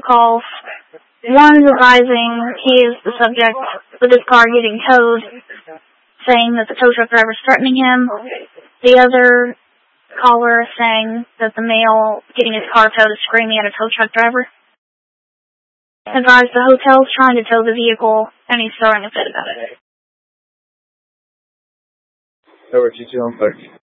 calls. One advising he is the subject with his car getting towed, saying that the tow truck driver is threatening him. The other caller saying that the male getting his car towed is screaming at a tow truck driver. Advised the hotel's trying to tow the vehicle, and he's throwing a fit about it. Over 22 on 6.